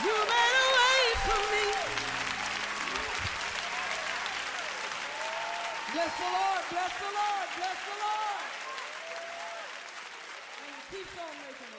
You made a way for me. Bless the Lord, bless the Lord, bless the Lord. And he keeps on making it.